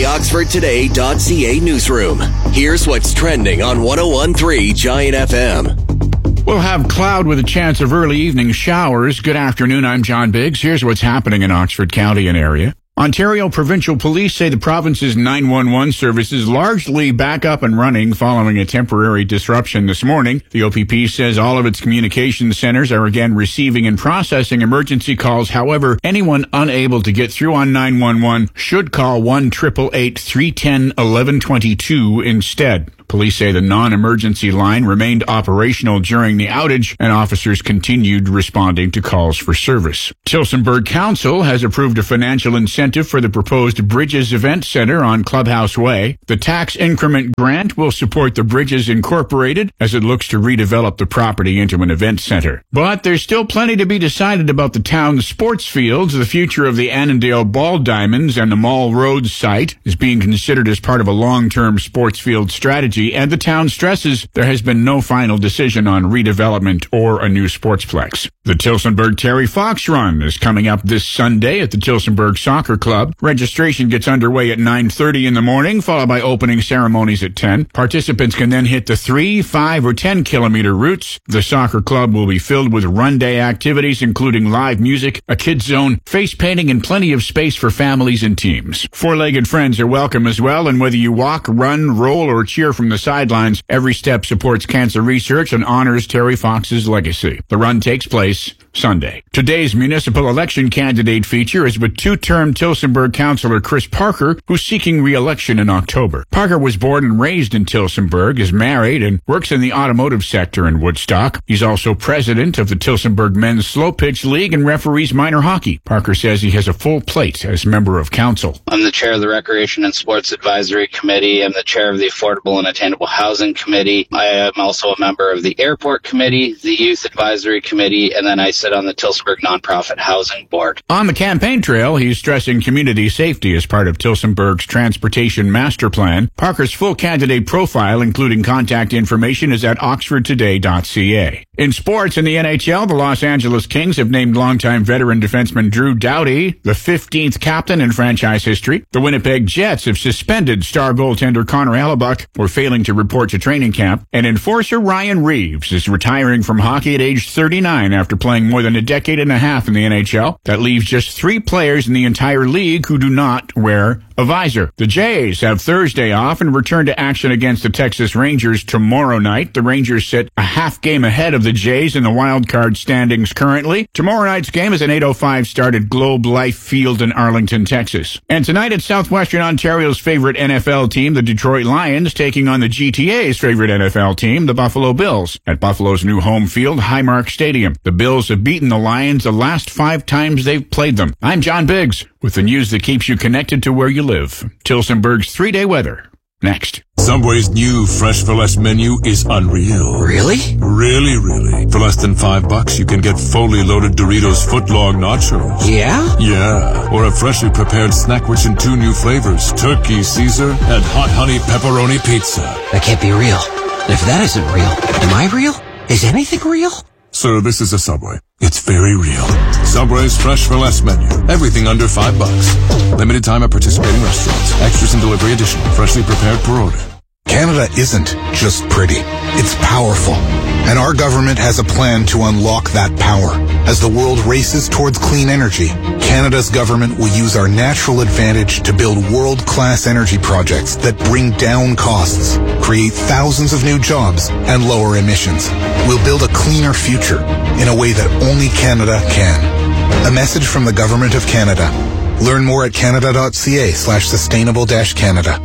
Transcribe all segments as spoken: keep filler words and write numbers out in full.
the Oxford Today dot C A newsroom. Here's what's trending on one oh one point three Giant F M. We'll have cloud with a chance of early evening showers. Good afternoon, I'm John Biggs. Here's what's happening in Oxford County and area. Ontario Provincial Police say the province's nine one one service is largely back up and running following a temporary disruption this morning. The O P P says all of its communications centers are again receiving and processing emergency calls. However, anyone unable to get through on nine one one should call one eight eight eight, three one zero, one one two two instead. Police say the non-emergency line remained operational during the outage, and officers continued responding to calls for service. Tillsonburg Council has approved a financial incentive for the proposed Bridges Event Centre on Clubhouse Way. The tax increment grant will support the Bridges Incorporated as it looks to redevelop the property into an event centre. But there's still plenty to be decided about the town's sports fields. The future of the Annandale Ball Diamonds and the Mall Road site is being considered as part of a long-term sports field strategy, and the town stresses there has been no final decision on redevelopment or a new sportsplex. The Tillsonburg Terry Fox Run is coming up this Sunday at the Tillsonburg Soccer Club. Registration gets underway at nine thirty in the morning, followed by opening ceremonies at ten. Participants can then hit the three, five, or ten kilometer routes. The soccer club will be filled with run day activities, including live music, a kids zone, face painting, and plenty of space for families and teams. Four-legged friends are welcome as well, and whether you walk, run, roll, or cheer from the sidelines, every step supports cancer research and honors Terry Fox's legacy. The run takes place Sunday. Today's municipal election candidate feature is with two-term Tillsonburg councillor Chris Parker, who's seeking re-election in October. Parker was born and raised in Tillsonburg, is married, and works in the automotive sector in Woodstock. He's also president of the Tillsonburg Men's Slow Pitch League and referees minor hockey. Parker says he has a full plate as member of council. I'm the chair of the Recreation and Sports Advisory Committee. I'm the chair of the Affordable and Attainable Housing Committee. I am also a member of the Airport Committee, the Youth Advisory Committee, and then I sit on the Tillsonburg Nonprofit Housing Board. On the campaign trail, he's stressing community safety as part of Tillsonburg's Transportation Master Plan. Parker's full candidate profile, including contact information, is at oxford today dot c a. In sports, in the N H L, the Los Angeles Kings have named longtime veteran defenseman Drew Doughty the fifteenth captain in franchise history. The Winnipeg Jets have suspended star goaltender Connor Hellebuck for failing to report to training camp. And enforcer Ryan Reeves is retiring from hockey at age thirty-nine after playing more than a decade and a half in the N H L. That leaves just three players in the entire league who do not wear a visor. The Jays have Thursday off and return to action against the Texas Rangers tomorrow night. The Rangers sit a half game ahead of the Jays in the wild card standings currently. Tomorrow night's game is an eight oh five start at Globe Life Field in Arlington, Texas. And tonight at Southwestern Ontario's favorite N F L team, the Detroit Lions, taking on the G T A's favorite N F L team, the Buffalo Bills, at Buffalo's new home field, Highmark Stadium. The Bills have beaten the Lions the last five times they've played them. I'm John Biggs with the news that keeps you connected to where you live. Tillsonburg's three-day weather. Next. Subway's new Fresh for Less menu is unreal. Really? Really, really. For less than five bucks, you can get fully loaded Doritos footlong nachos. Yeah? Yeah. Or a freshly prepared snack rich in two new flavors, Turkey Caesar and Hot Honey Pepperoni Pizza. That can't be real. If that isn't real, am I real? Is anything real? Sir, this is a Subway. It's very real. Subway's Fresh for Less menu. Everything under five bucks. Limited time at participating restaurants. Extras and delivery additional. Freshly prepared per order. Canada isn't just pretty. It's powerful. And our government has a plan to unlock that power. As the world races towards clean energy, Canada's government will use our natural advantage to build world-class energy projects that bring down costs, create thousands of new jobs, and lower emissions. We'll build a cleaner future in a way that only Canada can. A message from the Government of Canada. Learn more at canada.ca slash sustainable dash Canada.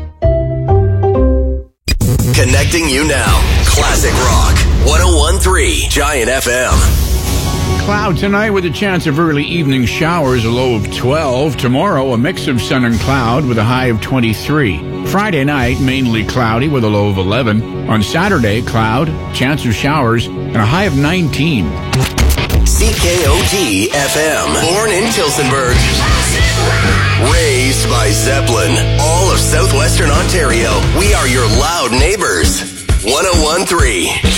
Connecting you now. Classic Rock. one oh one point three Giant F M. Cloud tonight with a chance of early evening showers, a low of twelve. Tomorrow, a mix of sun and cloud with a high of twenty-three. Friday night, mainly cloudy with a low of eleven. On Saturday, cloud, chance of showers, and a high of nineteen. C K O T F M. Born in Tillsonburg. Raised by Zeppelin. All of southwestern Ontario. We are your loud neighbors. one oh one point three